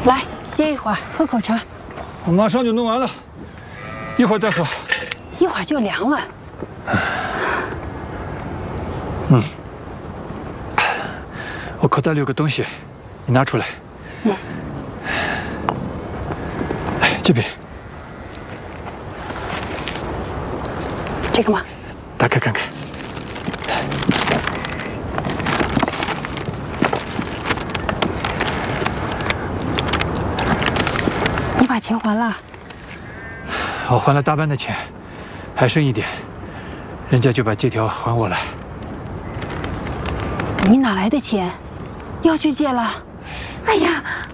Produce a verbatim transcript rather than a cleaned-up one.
来，歇一会儿，喝口茶。 我马上就弄完了，一会儿再喝。 一会儿就凉了。 嗯，我口袋里有个东西，你拿出来。嗯。哎，这边。 这个吗？ 打开看看。 你把钱还了？ 我还了大半的钱，还剩一点，人家就把借条还我了。 你哪来的钱？又去借了？哎呀，